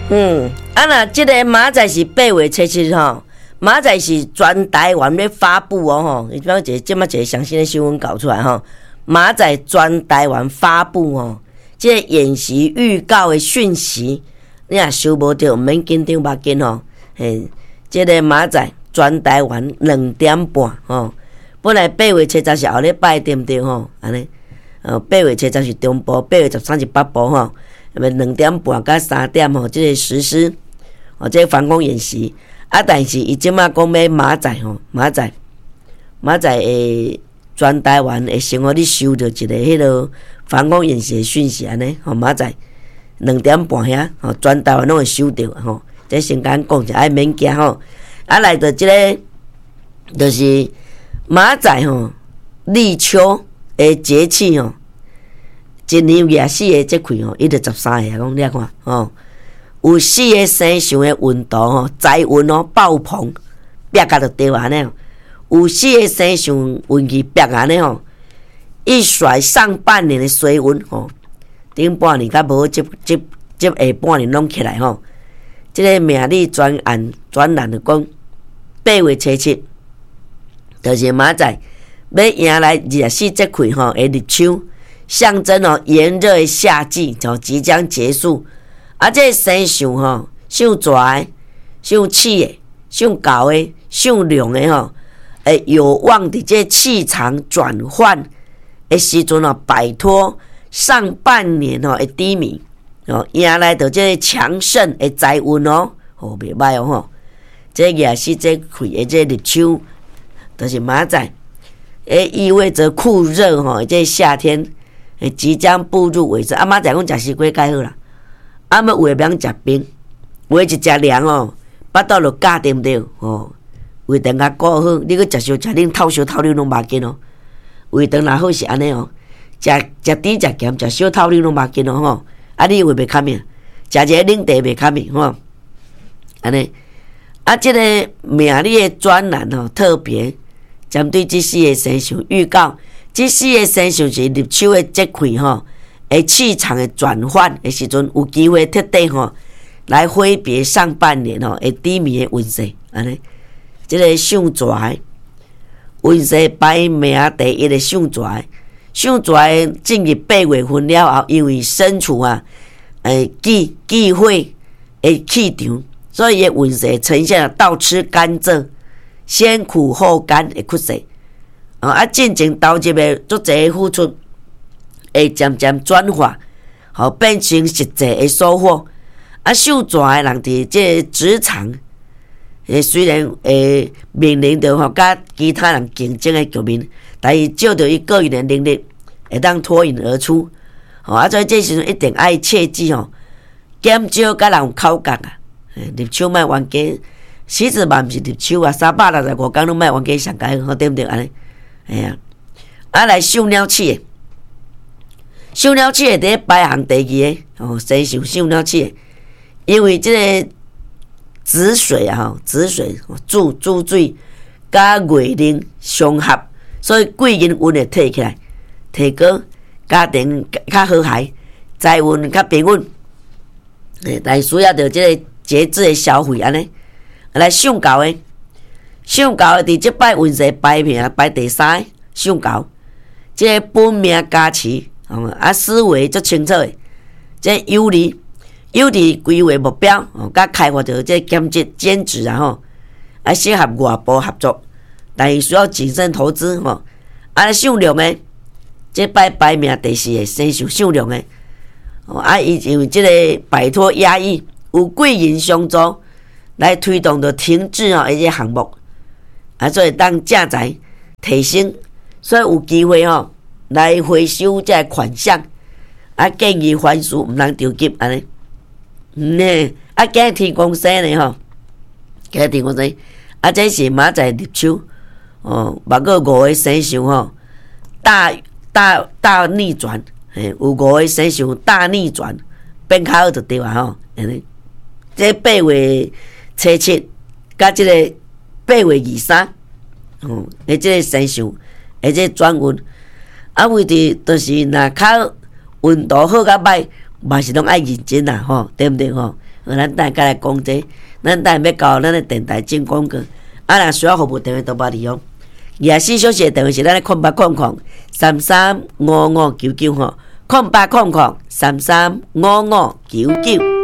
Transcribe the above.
那即个明仔是8月初7吼，明仔是全台湾咧发布吼，伊讲即摆一个详细的新闻搞出来吼，明仔全台湾发布吼，即个演习预告的讯息，你若收无到，毋免紧张目紧吼，即个明仔全台湾2点半吼，本来8月初10是后礼拜对毋对吼？安尼，8月初10是中部，8月13是北部吼。2点半到3点吼，即个实施即个防空演习但是伊即马讲要明仔吼，明仔会全台湾会先互你收到一个迄落防空演习的讯息安尼吼，明仔2点半遐吼，全台湾拢会收到吼。这先甲咱讲一下，免惊吼。来到即个就是明仔吼，立秋的节气吼。一年24个节气吼，伊就13个讲你看吼，有4个生肖的运度吼，财运爆棚，逼甲就对安尼哦。有4个生肖运气逼安尼吼，一甩上半年的衰运吼，顶半年甲无接下半年拢起来吼。即个命理专栏就讲8月初7，就是明仔要迎来24节气吼的立秋。象征炎热的夏季就即将结束，这个生肖吼，属蛇的、属气的、属狗的、属龙的吼，有望伫这气场转换的时阵摆脱上半年的低迷迎来到这个强盛的财运袂歹吼。这24节气的这立秋，就是明仔，意味着酷热这夏天。即将步入尾声，明仔讲食西瓜介好啦，要为免食冰，为一食凉巴肚就假对毋对胃肠较顾好，你去食烧食恁透烧透溜拢无要紧胃肠若好是安尼食甜食咸食烧透溜拢无要紧你胃袂卡命，食一个冷茶袂卡命安尼即个命理的专栏特别针对这4个生肖预告。这4个生肖是立秋的节气气场的转换的时阵，有机会彻底来挥别上半年低迷的运势安尼。这个属蛇的运势排名第1的属蛇的，属蛇的进入8月份了后，因为身处忌讳的气场，所以伊的运势呈现了倒吃甘蔗、先苦后甘的趋势。进前投入的足侪付出，会渐渐转化，变成实际的收获。属蛇的人伫这职场，虽然面临着甲其他人竞争的局面，但是照着伊个人的能力，会当脱颖而出。所以这时阵一定爱切记减少甲人有口角立秋莫冤家，狮子嘛毋是立秋365天拢莫冤家上街对毋对安尼？来属鸟鼠的，属鸟鼠的第一排行第2个生肖属鸟鼠的，因为这个子水子水注水甲月令相合，所以贵人运会提起来，提高家庭较和谐，财运较平稳。但需要着这个节制的消费安尼。来属狗的。属狗的伫即摆运势排名排第3个，属狗，即个本命加持，思维足清楚的，即有利规划目标，甲开发着即兼职适合外部合作，但是需要谨慎投资属龙的，即摆排名第4个，生肖属龙的，伊因为即个摆脱压抑，有贵人相助，来推动着停滞一个项目。所以当正财提升，所以有机会来回收这款项，建议还书毋通着急安尼。今日天公生呢今日天公生，这是明仔立秋包括5个生肖大逆转，有5个生肖大逆转，变较好就对安尼。这8月初7，甲这个8月23，这个生肖，这个转运，为伫就是若较运道好甲歹，嘛是拢爱认真啦，对毋对咱等下来讲这，咱等下要交咱的电台进广告。若需要服务电话都捌利用。24小时的电话是咱的0800335599吼，0800335599。